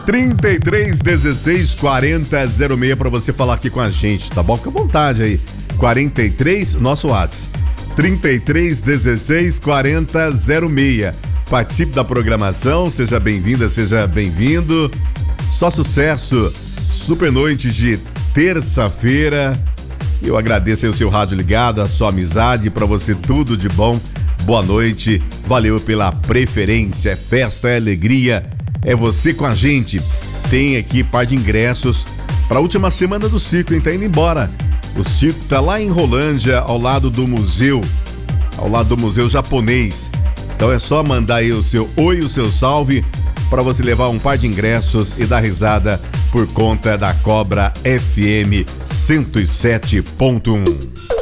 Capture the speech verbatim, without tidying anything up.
trinta e três, dezesseis, quarenta, zero seis para você falar aqui com a gente, tá bom? Fica à vontade aí. quarenta e três, nosso WhatsApp. trinta e três, dezesseis, quarenta, zero seis. Participe da programação, seja bem-vinda, seja bem-vindo. Só sucesso. Super noite de terça-feira. Eu agradeço aí o seu rádio ligado, a sua amizade, para você tudo de bom. Boa noite, valeu pela preferência. É festa, é alegria, é você com a gente. Tem aqui par de ingressos para a última semana do circo, hein? Tá indo embora. O circo tá lá em Rolândia, ao lado do museu, ao lado do museu japonês. Então é só mandar aí o seu oi, o seu salve, para você levar um par de ingressos e dar risada por conta da Cobra F M cento e sete ponto um.